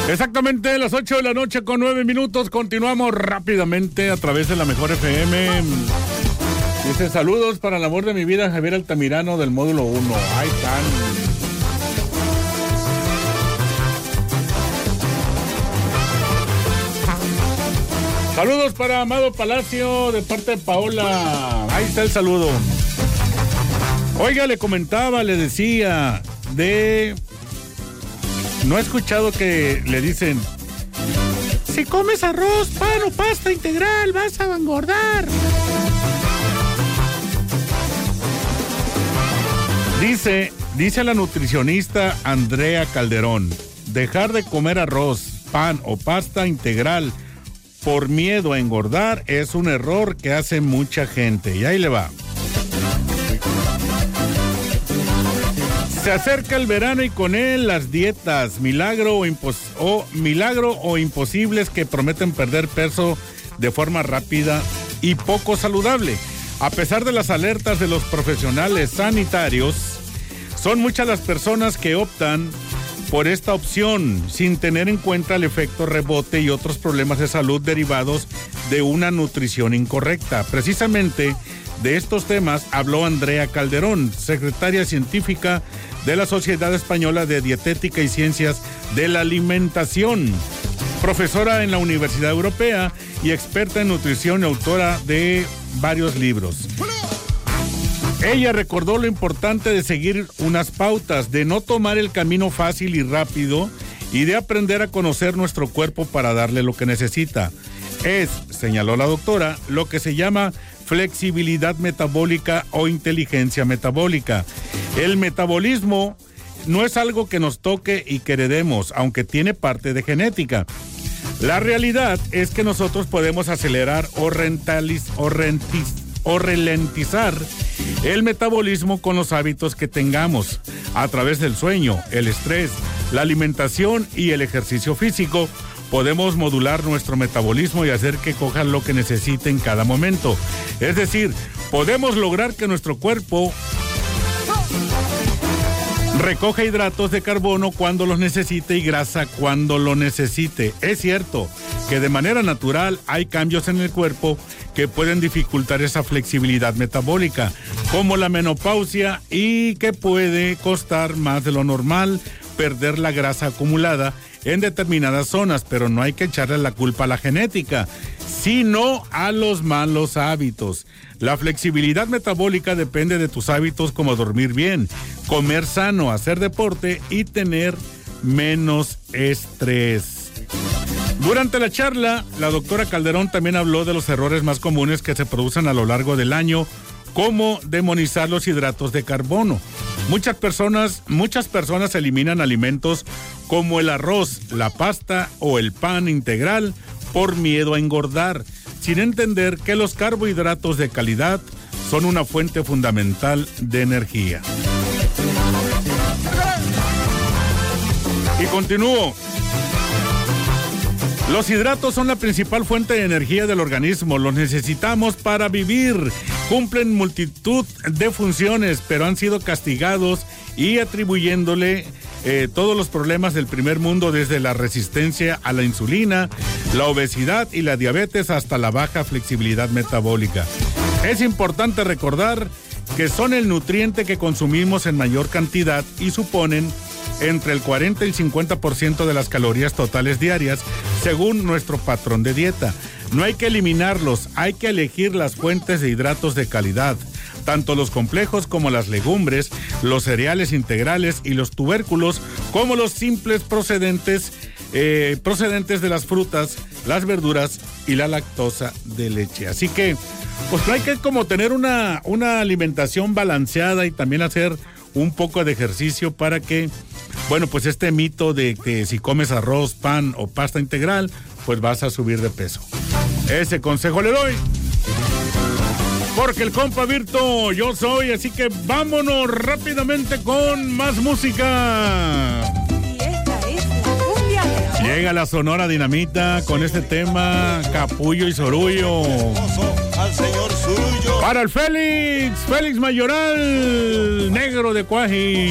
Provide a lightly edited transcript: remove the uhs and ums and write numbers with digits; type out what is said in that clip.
Exactamente las 8 de la noche con 9 minutos. Continuamos rápidamente a través de la Mejor FM. Dice, saludos para el amor de mi vida, Javier Altamirano del módulo 1. Ahí están. Saludos para Amado Palacio de parte de Paola. Ahí está el saludo. Oiga, le comentaba, le decía de... No he escuchado que le dicen, si comes arroz, pan o pasta integral, vas a engordar. Dice la nutricionista Andrea Calderón, dejar de comer arroz, pan o pasta integral por miedo a engordar es un error que hace mucha gente. Y ahí le va. Se acerca el verano y con él las dietas, milagro o imposibles que prometen perder peso de forma rápida y poco saludable. A pesar de las alertas de los profesionales sanitarios, son muchas las personas que optan por esta opción sin tener en cuenta el efecto rebote y otros problemas de salud derivados de una nutrición incorrecta. Precisamente de estos temas habló Andrea Calderón, secretaria científica de la Sociedad Española de Dietética y Ciencias de la Alimentación, profesora en la Universidad Europea y experta en nutrición y autora de varios libros. Ella recordó lo importante de seguir unas pautas, de no tomar el camino fácil y rápido y de aprender a conocer nuestro cuerpo para darle lo que necesita. Es, señaló la doctora, lo que se llama flexibilidad metabólica o inteligencia metabólica. El metabolismo no es algo que nos toque y que heredemos, aunque tiene parte de genética. La realidad es que nosotros podemos acelerar o ralentizar el metabolismo con los hábitos que tengamos, a través del sueño, el estrés, la alimentación y el ejercicio físico. Podemos modular nuestro metabolismo y hacer que coja lo que necesite en cada momento. Es decir, podemos lograr que nuestro cuerpo recoja hidratos de carbono cuando los necesite y grasa cuando lo necesite. Es cierto que de manera natural hay cambios en el cuerpo que pueden dificultar esa flexibilidad metabólica, como la menopausia, y que puede costar más de lo normal perder la grasa acumulada en determinadas zonas, pero no hay que echarle la culpa a la genética, sino a los malos hábitos. La flexibilidad metabólica depende de tus hábitos como dormir bien, comer sano, hacer deporte y tener menos estrés. Durante la charla, la doctora Calderón también habló de los errores más comunes que se producen a lo largo del año, como demonizar los hidratos de carbono. Muchas personas eliminan alimentos como el arroz, la pasta o el pan integral por miedo a engordar, sin entender que los carbohidratos de calidad son una fuente fundamental de energía. Y continúo. Los hidratos son la principal fuente de energía del organismo. Los necesitamos para vivir. Cumplen multitud de funciones, pero han sido castigados y atribuyéndole todos los problemas del primer mundo, desde la resistencia a la insulina, la obesidad y la diabetes hasta la baja flexibilidad metabólica. Es importante recordar que son el nutriente que consumimos en mayor cantidad y suponen entre el 40 y el 50% de las calorías totales diarias, según nuestro patrón de dieta. No hay que eliminarlos, hay que elegir las fuentes de hidratos de calidad, tanto los complejos como las legumbres, los cereales integrales y los tubérculos, como los simples procedentes de las frutas, las verduras y la lactosa de leche. Así que, pues hay que como tener una alimentación balanceada y también hacer un poco de ejercicio para que, bueno, pues este mito de que si comes arroz, pan o pasta integral, pues vas a subir de peso. Ese consejo le doy, porque el compa Virto yo soy, así que vámonos rápidamente con más música. Y esta es la cumbia de la... Llega la Sonora Dinamita con este tema, Capullo y Sorullo. Al señor Surullo. Para el Félix Mayoral, negro de Cuaji.